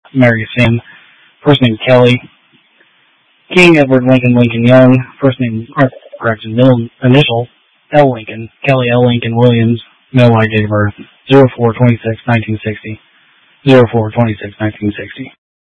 Mary Sim. First name Kelly. King Edward Lincoln Lincoln Young. First name, middle initial L. Lincoln. Kelly L. Lincoln Williams. Male white, date of birth 04/26/1960. 04/26/1960.